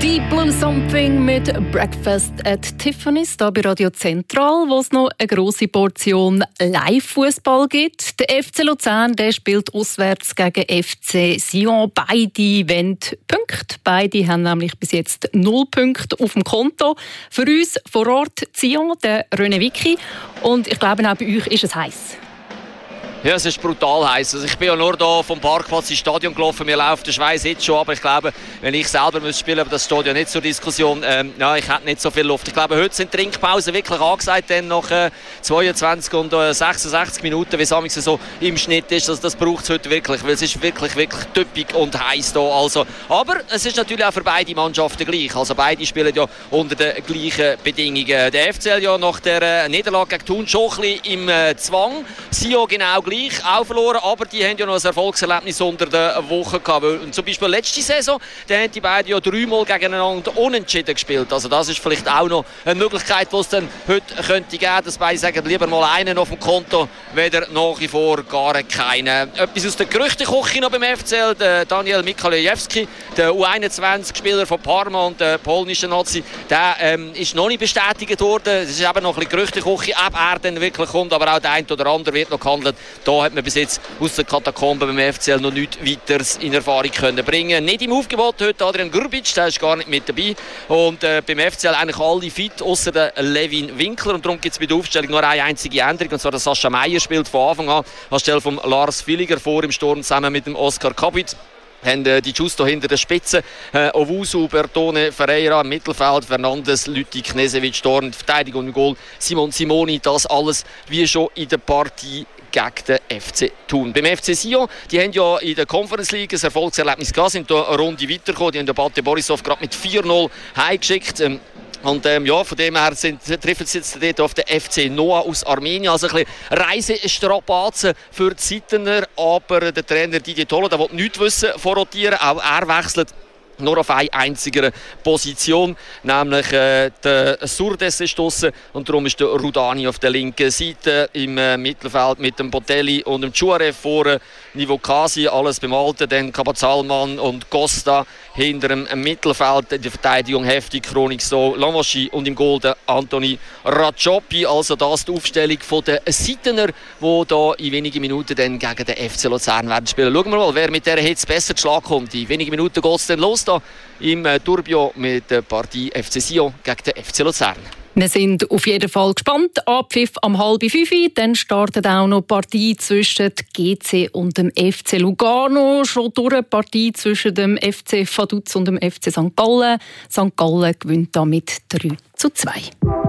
Deep Blue Something mit Breakfast at Tiffany's hier bei Radio Zentral, wo es noch eine grosse Portion Live-Fußball gibt. Der FC Luzern der spielt auswärts gegen FC Sion. Beide wollen Punkte. Beide haben nämlich bis jetzt 0 Punkte auf dem Konto. Für uns vor Ort Sion, der René Vicky. Und ich glaube, auch bei euch ist es heiß. Ja, es ist brutal heiß. Also ich bin ja nur hier vom Parkplatz ins Stadion gelaufen. Mir läuft der Schweiß jetzt schon, aber ich glaube, wenn ich selber spielen müsste, das steht ja nicht zur Diskussion. Ja, ich hätte nicht so viel Luft. Ich glaube, heute sind Trinkpausen wirklich angesagt, dann nach 22 und 66 Minuten, wie es so im Schnitt ist. Also das braucht es heute wirklich, weil es ist wirklich typisch und heiß hier. Also, aber es ist natürlich auch für beide Mannschaften gleich. Also beide spielen ja unter den gleichen Bedingungen. Der FCL ja nach der Niederlage gegen Thun schon ein bisschen im Zwang. Sion genau gleich. Auch verloren, aber die haben ja noch ein Erfolgserlebnis unter der Woche gehabt. Und zum Beispiel letzte Saison, da haben die beiden ja 3-mal gegeneinander unentschieden gespielt. Also das ist vielleicht auch noch eine Möglichkeit, die es dann heute könnte geben, dass beide sagen, lieber mal einen auf dem Konto, weder nach wie vor gar keinen. Etwas aus der Gerüchteküche noch beim FCL, der Daniel Mikalejewski, der U21-Spieler von Parma und der polnische Nazi, der ist noch nicht bestätigt worden. Es ist eben noch ein bisschen Gerüchteküche, ob er dann wirklich kommt, aber auch der eine oder andere wird noch gehandelt. Da hat man bis jetzt aus den Katakomben beim FCL noch nichts weiteres in Erfahrung können bringen. Nicht im Aufgebot heute Adrian Grbic, der ist gar nicht mit dabei. Und beim FCL eigentlich alle fit, außer der Levin Winkler. Und darum gibt es bei der Aufstellung nur eine einzige Änderung. Und zwar der Sascha Meier spielt von Anfang an anstelle von Lars Villiger vor im Sturm zusammen mit dem Oskar Kabitz. Haben die Giusto hinter der Spitze, Owusu, Bertone, Ferreira im Mittelfeld, Fernandes, Lütti, Knesevic, Dorn, Verteidigung im Goal, Simon Simoni, das alles wie schon in der Partie gegen den FC Thun. Beim FC Sion, die haben ja in der Conference League ein Erfolgserlebnis gehabt, sind da eine Runde weitergekommen, die haben den Bate Borisov gerade mit 4-0 heimgeschickt. Und ja, von dem her treffen sie jetzt dort auf den FC Noah aus Armenien. Also ein bisschen Reisestrapazen für die Seitener. Aber der Trainer Didier Tolle, der will nichts wissen von rotieren. Auch er wechselt nur auf eine einzige Position, nämlich der Surdes ist draussen und darum ist der Rudani auf der linken Seite im Mittelfeld mit dem Botelli und dem Chuarev vor Nivokasi, alles beim Alten, dann Kabazalman und Costa hinter dem Mittelfeld, in der Verteidigung heftig Chronikso, Lamoschi und im Goal der Anthony Racioppi. Also das die Aufstellung der Seitener, die hier in wenigen Minuten dann gegen den FC Luzern werden spielen. Schauen wir mal, wer mit dieser Hitze besser zu Schlag kommt. In wenigen Minuten geht es dann los da im Turbio mit der Partie FC Sion gegen den FC Luzern. Wir sind auf jeden Fall gespannt. Abpfiff am 4:30. Dann startet auch noch die Partie zwischen GC und dem FC Lugano. Schon durch die Partie zwischen dem FC Vaduz und dem FC St. Gallen. St. Gallen gewinnt damit 3:2.